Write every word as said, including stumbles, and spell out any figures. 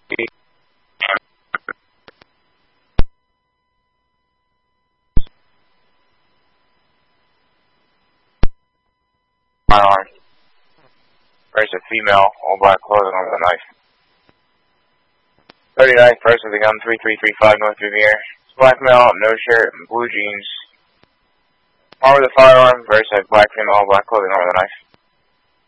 Firearm. There's a female, all black clothing over the knife. thirty-ninth, first with a gun, three three three five North Riviera. Black male, no shirt, blue jeans. Armed with a firearm, very safe, black female, all black clothing over the knife.